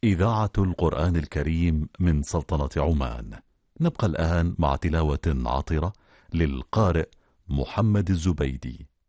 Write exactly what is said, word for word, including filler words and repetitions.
إذاعة القرآن الكريم من سلطنة عمان. نبقى الآن مع تلاوة عطرة للقارئ محمد الزبيدي.